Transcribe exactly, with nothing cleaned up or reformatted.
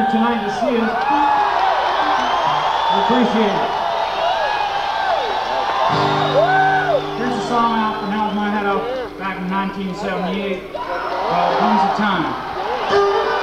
tonight to see us. We appreciate it. Here's a song out from Hell's My Head out back in nineteen seventy-eight called Comes a Time.